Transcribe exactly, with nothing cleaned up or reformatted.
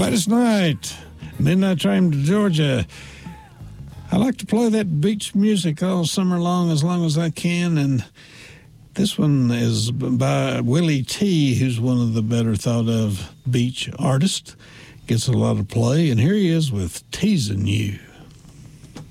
Gladys Knight, Midnight Train to Georgia. I like to play that beach music all summer long, as long as I can, and this one is by Willie T., who's one of the better thought of beach artists. Gets a lot of play, and here he is with Teasing You.